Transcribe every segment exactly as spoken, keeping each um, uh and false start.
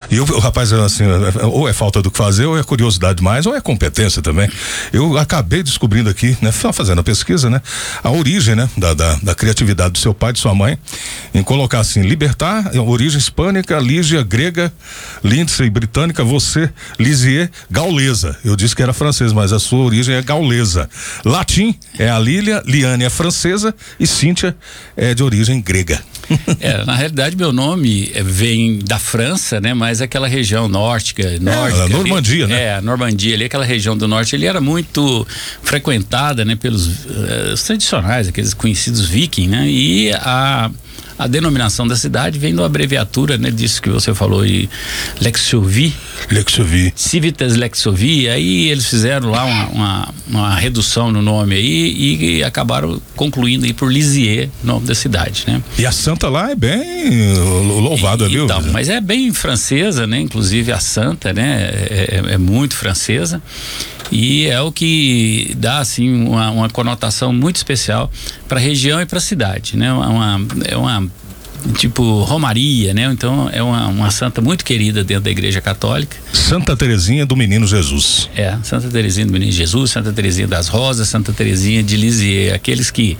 E o rapaz, assim, ou é falta do que fazer, ou é curiosidade demais, ou é competência também. Eu acabei descobrindo aqui, né, fazendo a pesquisa, né, a origem, né, da, da, da criatividade do seu pai, de sua mãe, em colocar assim, libertar, origem hispânica, Lígia, grega, Lindsay, britânica, você, Lisier, gaulesa. Eu disse que era francês, mas a sua origem é gaulesa. Latim é a Lília, Liane é francesa e Cíntia é de origem grega. É, na realidade meu nome vem da França, né? Mas aquela região nórdica, nórdica é, a Normandia, ali, né? É, a Normandia ali, aquela região do norte, ele era muito frequentada, né? Pelos uh, os tradicionais, aqueles conhecidos vikings, né? E a A denominação da cidade vem da abreviatura, né, disso que você falou, e Lexovie. Lexovie. Civitas Lexovie. Aí eles fizeram lá uma, uma, uma redução no nome aí e, e acabaram concluindo aí por Lisier, nome da cidade, né? E a santa lá é bem louvada, viu? Então, mas é bem francesa, né? Inclusive a santa, né? É, é, é muito francesa. E é o que dá assim uma, uma conotação muito especial para a região e para a cidade, né? Uma, é uma tipo romaria, né? Então é uma, uma santa muito querida dentro da Igreja Católica. Santa Terezinha do Menino Jesus. É, Santa Terezinha do Menino Jesus, Santa Terezinha das Rosas, Santa Terezinha de Lisieux, aqueles que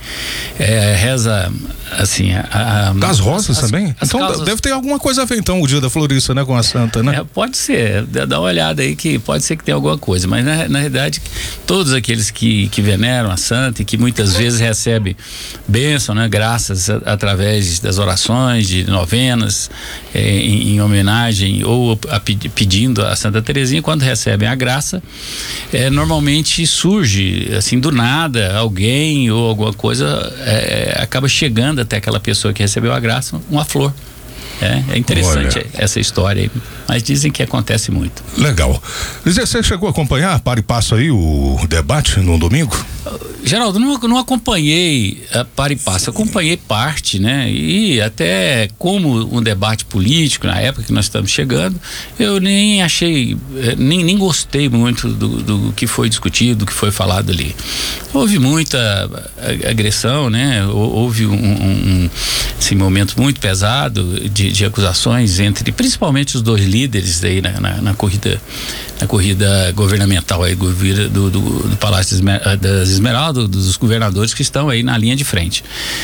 é, reza assim a, a, das Rosas as, também? As então causas... deve ter alguma coisa a ver então o dia da florista, né, com a santa, né? É, pode ser, dá uma olhada aí que pode ser que tenha alguma coisa, mas na, na realidade todos aqueles que, que veneram a santa e que muitas vezes recebem bênção, né, graças a, através das orações, de novenas, é, em, em homenagem ou a, pedindo a Santa Terezinha, quando recebem a graça, é, normalmente surge assim do nada alguém ou alguma coisa é, acaba chegando até aquela pessoa que recebeu a graça, uma flor. É, é interessante. Olha, essa história aí, mas dizem que acontece muito. Legal. Você chegou a acompanhar, para e passo aí, o debate no domingo? Geraldo, não, não acompanhei a para e passo, acompanhei parte, né? E até como um debate político, na época que nós estamos chegando, eu nem achei, nem, nem gostei muito do, do que foi discutido, do que foi falado ali. Houve muita agressão, né? Houve um, um, esse momento muito pesado de, de acusações entre, principalmente os dois líderes aí na, na, na corrida, na corrida governamental aí, do, do, do Palácio das Esmeraldas, dos governadores que estão aí na linha de frente.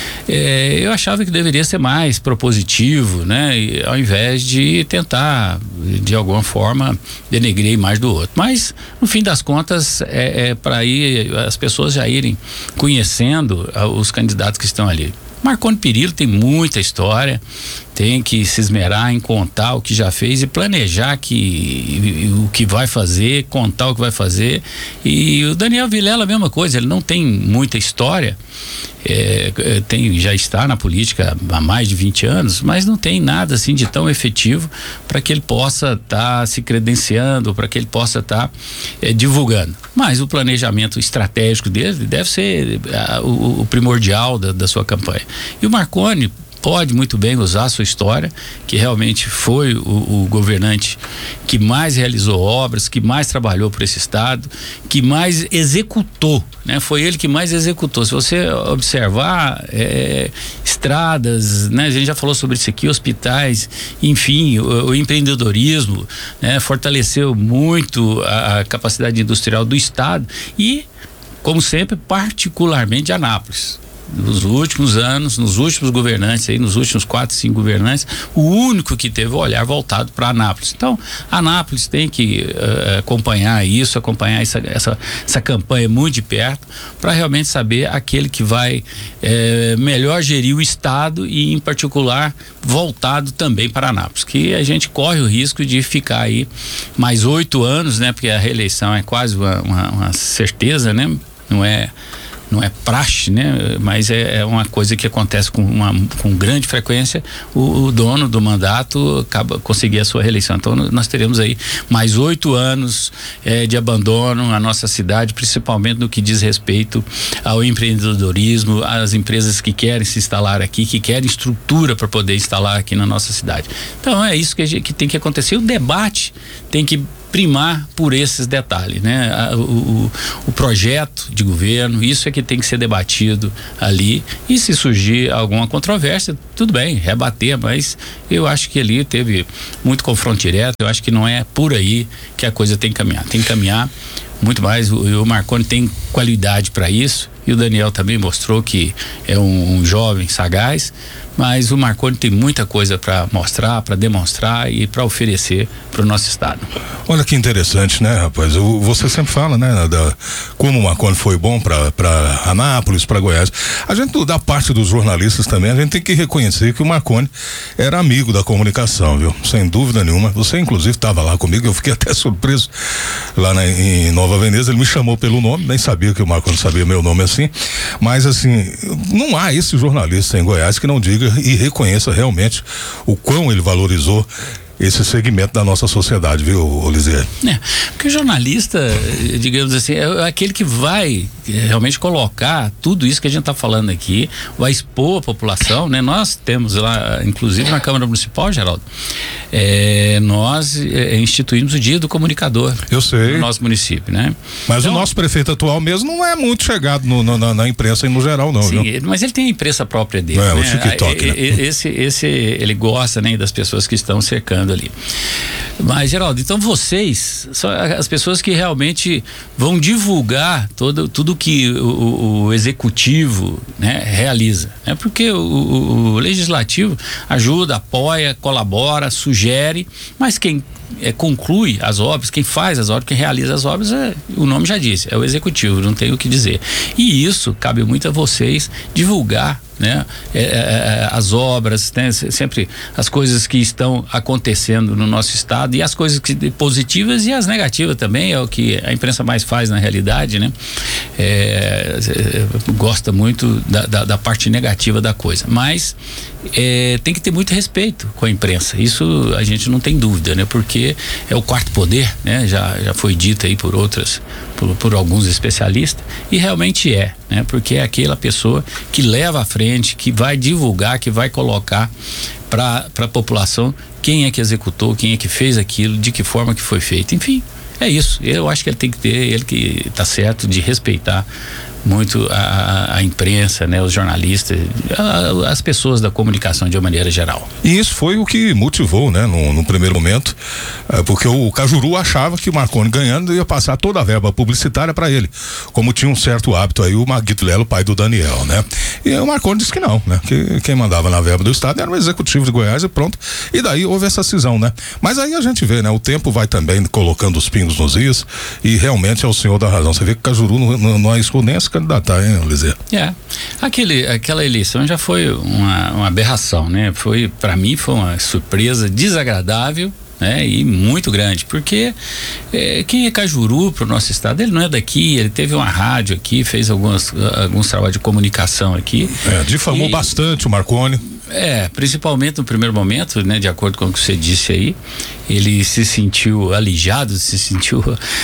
É, eu achava que deveria ser mais propositivo, né? E, ao invés de tentar, de alguma forma, denegrir a imagem do outro. Mas, no fim das contas, é, é para aí as pessoas já irem conhecendo a, os candidatos que estão ali. Marconi Perillo tem muita história, tem que se esmerar em contar o que já fez e planejar que, e, e, o que vai fazer, contar o que vai fazer. E o Daniel Vilela, a mesma coisa, ele não tem muita história, é, tem, já está na política há mais de vinte anos, mas não tem nada assim de tão efetivo para que ele possa estar tá se credenciando, para que ele possa estar tá, é, divulgando. Mas o planejamento estratégico dele deve ser a, o, o primordial da, da sua campanha. E o Marconi pode muito bem usar a sua história, que realmente foi o, o governante que mais realizou obras, que mais trabalhou por esse estado, que mais executou, né? Foi ele que mais executou. Se você observar é, estradas, né? A gente já falou sobre isso aqui, hospitais, enfim, o, o empreendedorismo, né? Fortaleceu muito a, a capacidade industrial do estado e, como sempre, particularmente de Anápolis. Nos últimos anos, nos últimos governantes aí, nos últimos quatro, cinco governantes, o único que teve o olhar voltado para Anápolis. Então, Anápolis tem que uh, acompanhar isso, acompanhar essa, essa, essa campanha muito de perto, para realmente saber aquele que vai eh, melhor gerir o estado e, em particular, voltado também para Anápolis, que a gente corre o risco de ficar aí mais oito anos, né? Porque a reeleição é quase uma, uma, uma certeza, né? Não é não é praxe, né? Mas é, é uma coisa que acontece com, uma, com grande frequência, o, o dono do mandato acaba conseguir a sua reeleição. Então nós teremos aí mais oito anos é, de abandono à nossa cidade, principalmente no que diz respeito ao empreendedorismo, às empresas que querem se instalar aqui, que querem estrutura para poder instalar aqui na nossa cidade. Então é isso que, a gente, que tem que acontecer. O debate tem que primar por esses detalhes, né? O, o, o projeto de governo, isso é que tem que ser debatido ali, e se surgir alguma controvérsia, tudo bem, rebater, mas eu acho que ali teve muito confronto direto, eu acho que não é por aí que a coisa tem que caminhar, tem que caminhar muito mais, o, o Marconi tem qualidade para isso, e o Daniel também mostrou que é um, um jovem sagaz, mas o Marconi tem muita coisa para mostrar, para demonstrar e para oferecer para o nosso estado. Olha que interessante, né, rapaz? O, você sempre fala, né, da, como o Marconi foi bom para Anápolis, para Goiás. A gente, da parte dos jornalistas também, a gente tem que reconhecer que o Marconi era amigo da comunicação, viu? Sem dúvida nenhuma. Você, inclusive, estava lá comigo, eu fiquei até surpreso lá na, em Nova Veneza. Ele me chamou pelo nome, nem sabia que o Marconi sabia meu nome assim. Mas, assim, não há esse jornalista em Goiás que não diga e reconheça realmente o quão ele valorizou esse segmento da nossa sociedade, viu, Olisier? É, porque o jornalista, digamos assim, é aquele que vai realmente colocar tudo isso que a gente está falando aqui, vai expor a população, né? Nós temos lá, inclusive na Câmara Municipal, Geraldo, é, nós é, instituímos o Dia do Comunicador. Eu sei. No nosso município, né? Mas então, o nosso prefeito atual mesmo não é muito chegado no, no, na, na imprensa e no geral, não, sim, viu? Mas ele tem a imprensa própria dele, é, né? o TikTok, né? Esse, esse, ele gosta, né, das pessoas que estão cercando ali. Mas, Geraldo, então vocês são as pessoas que realmente vão divulgar todo, tudo que o, o executivo, né, realiza, né? Porque o, o, o legislativo ajuda, apoia, colabora, sugere, mas quem é, conclui as obras, quem faz as obras, quem realiza as obras, é, o nome já disse, é o executivo, não tem o que dizer. E isso cabe muito a vocês divulgar, né? É, é, as obras, né? Sempre as coisas que estão acontecendo no nosso estado e as coisas que, positivas e as negativas também, é o que a imprensa mais faz na realidade, né? É, é, gosta muito da, da, da parte negativa da coisa, mas é, tem que ter muito respeito com a imprensa, isso a gente não tem dúvida, né? Porque é o quarto poder, né? Já, já foi dito aí por outras, por, por alguns especialistas, e realmente é, né? Porque é aquela pessoa que leva à frente, que vai divulgar, que vai colocar para a população quem é que executou, quem é que fez aquilo, de que forma que foi feito, enfim, é isso. Eu acho que ele tem que ter, ele que está certo de respeitar muito a, a imprensa, né, os jornalistas, a, as pessoas da comunicação de uma maneira geral. E isso foi o que motivou, né, no, no primeiro momento, é, porque o Cajuru achava que o Marconi ganhando ia passar toda a verba publicitária para ele, como tinha um certo hábito aí o Maguito Lelo, pai do Daniel, né? E o Marconi disse que não, né? Que quem mandava na verba do estado era o executivo de Goiás e pronto. E daí houve essa cisão, né? Mas aí a gente vê, né? O tempo vai também colocando os pingos nos is e realmente é o senhor da razão. Você vê que o Cajuru não, não, não arriscou nem essa candidatar, hein, Lisê? É, aquele, aquela eleição já foi uma, uma aberração, né? Foi, para mim, foi uma surpresa desagradável, né? E muito grande, porque é, quem é Cajuru para o nosso estado, ele não é daqui, ele teve uma rádio aqui, fez alguns, alguns trabalhos de comunicação aqui. É, difamou e, bastante o Marconi. É, principalmente no primeiro momento, né? De acordo com o que você disse aí, ele se sentiu alijado, se sentiu...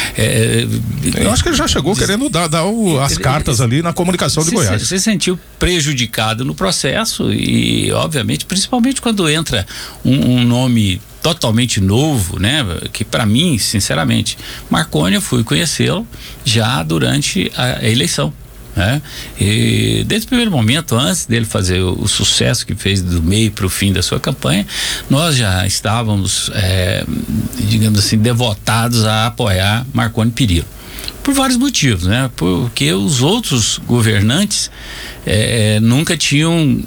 É, eu acho que ele já chegou diz, querendo dar, dar o, as ele, cartas ele, ali na comunicação de se, Goiás. Se sentiu prejudicado no processo e, obviamente, principalmente quando entra um, um nome totalmente novo, né? Que para mim, sinceramente, Marconi, eu fui conhecê-lo já durante a eleição. Né? E desde o primeiro momento, antes dele fazer o, o sucesso que fez do meio para o fim da sua campanha, nós já estávamos, é, digamos assim, devotados a apoiar Marconi Perillo. Por vários motivos, né? Porque os outros governantes é, nunca tinham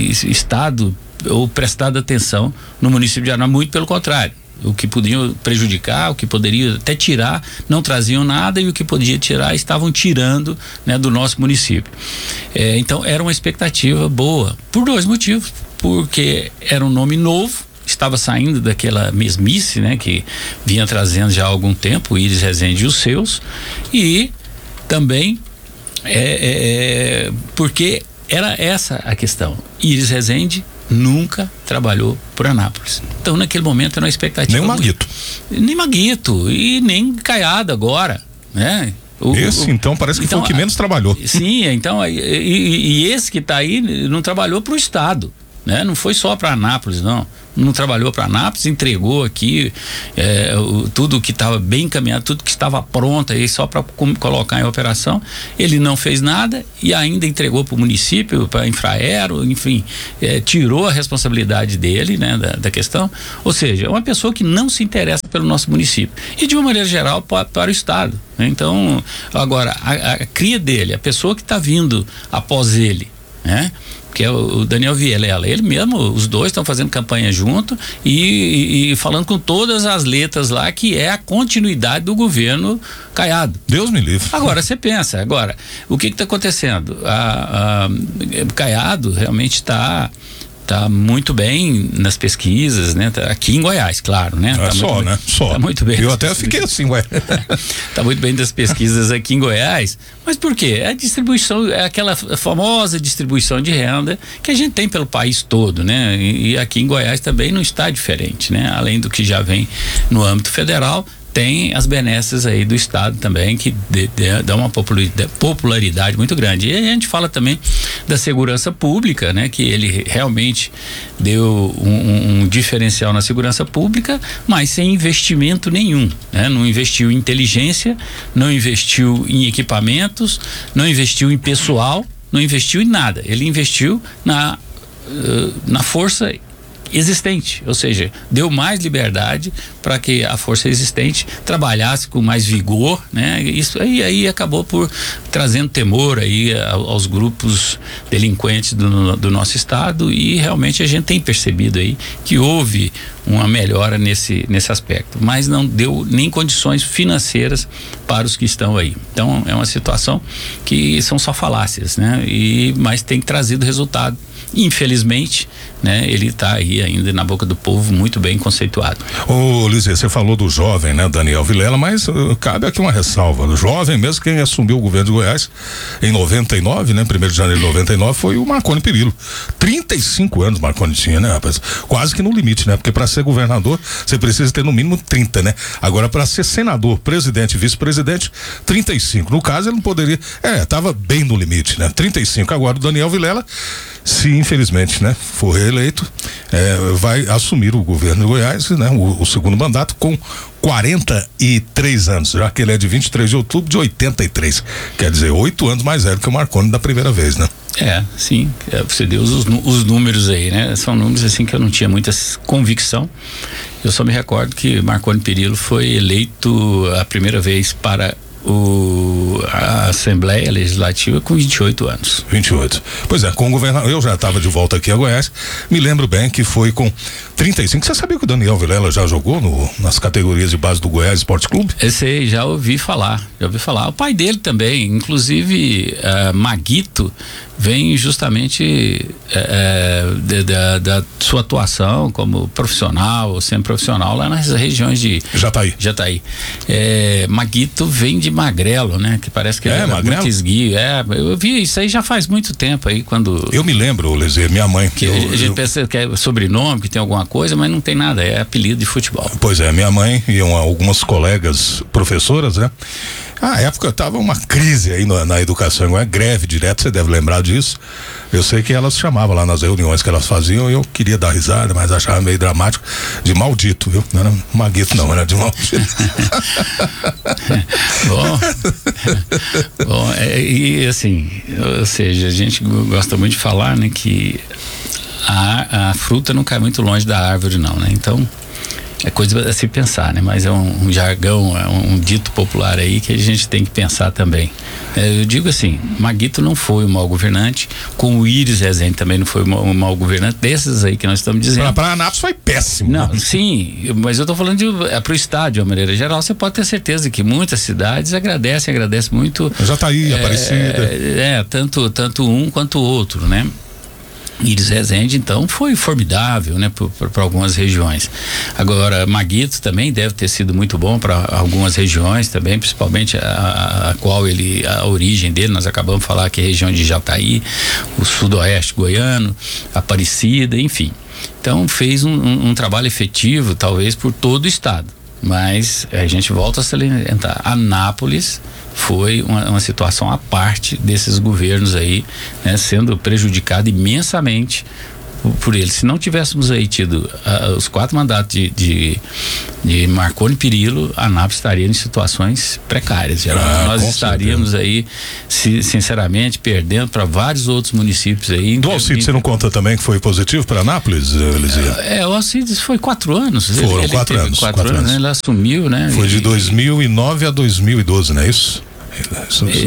estado ou prestado atenção no município de Aranaguá, muito pelo contrário. O que podiam prejudicar, o que poderia até tirar, não traziam nada, e o que podia tirar, estavam tirando, né, do nosso município. É, então era uma expectativa boa, por dois motivos: porque era um nome novo, estava saindo daquela mesmice, né, que vinha trazendo já há algum tempo, o Iris Rezende e os seus, e também é, é, porque era essa a questão. Iris Rezende nunca trabalhou por Anápolis. Então, naquele momento, era uma expectativa. Nem o Maguito. Muito, nem Maguito e nem Caiado agora, né? O, esse, o, então, parece que então, foi o que menos trabalhou. Sim, então, e, e, e esse que está aí não trabalhou para o estado, né? Não foi só para Anápolis, não. não trabalhou para Anápolis, entregou aqui é, o, tudo que estava bem encaminhado, tudo que estava pronto aí só para colocar em operação. Ele não fez nada e ainda entregou para o município, para a Infraero, enfim, é, tirou a responsabilidade dele, né, da, da questão. Ou seja, é uma pessoa que não se interessa pelo nosso município e de uma maneira geral para, para o estado. Então, agora, a, a cria dele, a pessoa que está vindo após ele, né? Que é o Daniel Vilela, ele mesmo, os dois estão fazendo campanha junto e, e, e falando com todas as letras lá que é a continuidade do governo Caiado. Deus me livre. Agora, você pensa, agora, o que está acontecendo? A, a, Caiado realmente está tá muito bem nas pesquisas, né? Tá aqui em Goiás, claro, né? É tá só, muito né? Bem, só. Tá muito bem. Eu até fiquei assim, ué. Tá muito bem das pesquisas aqui em Goiás, mas por quê? É a distribuição, é aquela famosa distribuição de renda que a gente tem pelo país todo, né? E, e aqui em Goiás também não está diferente, né? Além do que já vem no âmbito federal, tem as benesses aí do estado também que de, de, dão uma popularidade muito grande. E a gente fala também da segurança pública, né? Que ele realmente deu um, um, um diferencial na segurança pública, mas sem investimento nenhum, né? Não investiu em inteligência, não investiu em equipamentos, não investiu em pessoal, não investiu em nada. Ele investiu na, uh, na força existente, ou seja, deu mais liberdade para que a força existente trabalhasse com mais vigor, né? Isso aí, aí acabou por trazendo temor aí aos grupos delinquentes do, do nosso estado e realmente a gente tem percebido aí que houve uma melhora nesse, nesse aspecto, mas não deu nem condições financeiras para os que estão aí. Então é uma situação que são só falácias, né? E, mas tem trazido resultado. Infelizmente, né, ele está aí ainda na boca do povo muito bem conceituado. Ô Luiz, você falou do jovem, né, Daniel Vilela, mas uh, cabe aqui uma ressalva. O jovem mesmo, quem assumiu o governo de Goiás em noventa e nove, né, primeiro de janeiro de noventa e nove, foi o Marconi Perillo. trinta e cinco anos Marconi tinha, né, rapaz? Quase que no limite, né? Porque para ser governador, você precisa ter no mínimo trinta, né? Agora, para ser senador, presidente, vice-presidente, trinta e cinco. No caso, ele não poderia. É, tava bem no limite, né? trinta e cinco. Agora, o Daniel Vilela, se infelizmente, né, for reeleito, é, vai assumir o governo de Goiás, né, o, o segundo mandato com quarenta e três anos, já que ele é de vinte e três de outubro de oitenta e três. Quer dizer, oito anos mais velho que o Marconi da primeira vez, né? É, sim, é, você deu os, os números aí, né? São números assim que eu não tinha muita convicção. Eu só me recordo que Marconi Perillo foi eleito a primeira vez para o, a Assembleia Legislativa com vinte e oito anos. vinte e oito. Pois é, com o governador, eu já estava de volta aqui a Goiás, me lembro bem que foi com trinta e cinco. Você sabia que o Daniel Vilela já jogou no, nas categorias de base do Goiás Esporte Clube? Esse aí, já ouvi falar, já ouvi falar. O pai dele também, inclusive uh, Maguito, vem justamente é, de, da, da sua atuação como profissional, semi-profissional lá nas regiões de Jataí. Jataí. É, Maguito vem de Magrelo, né? Que parece que é, é Magrelo? muito esguio. É, eu vi isso aí já faz muito tempo aí, quando... Eu me lembro, Lezê, minha mãe... Que eu, a gente eu, pensa que é sobrenome, que tem alguma coisa, mas não tem nada, é apelido de futebol. Pois é, minha mãe e uma, algumas colegas professoras, né? À época tava uma crise aí na, na educação, uma greve direto, você deve lembrar disso. Eu sei que elas chamavam lá nas reuniões que elas faziam e eu queria dar risada, mas achava meio dramático, de maldito, viu? Não era Maguito não, era de maldito. Bom, bom é, e assim, ou seja, a gente gosta muito de falar, né, que a, a fruta não cai muito longe da árvore não, né? Então, é coisa a se pensar, né? Mas é um, um jargão, é um, um dito popular aí que a gente tem que pensar também. É, eu digo assim, Maguito não foi um mau governante, com o Íris Rezende também não foi um mau, um mau governante, desses aí que nós estamos dizendo. Para Anápolis foi péssimo. Não, né? sim, mas eu estou falando de, é, para o estado de uma maneira geral, você pode ter certeza que muitas cidades agradecem, agradecem muito. Jataí, é, Aparecida. É, é, tanto, tanto um quanto o outro, né? Íris Rezende, então, foi formidável, né, para algumas regiões. Agora, Maguito também deve ter sido muito bom para algumas regiões também, principalmente a, a qual ele, a origem dele, nós acabamos de falar que é a região de Jataí, o sudoeste goiano, Aparecida, enfim. Então, fez um, um, um trabalho efetivo, talvez, por todo o estado. Mas a gente volta a salientar, Anápolis foi uma, uma situação à parte desses governos aí, né, sendo prejudicado imensamente por ele. Se não tivéssemos aí tido uh, os quatro mandatos de, de, de Marconi Perillo, a Anápolis estaria em situações precárias. Ah, nós estaríamos certeza. aí, se, sinceramente, perdendo para vários outros municípios aí. Do Alcides, você não conta também que foi positivo para Anápolis, Elizia? É, o Alcides foi quatro anos. Foram ele, quatro ele anos. Quatro, quatro anos, anos. Né? Ele assumiu, né? Foi e, de dois mil e nove a dois mil e doze, não é isso? Isso,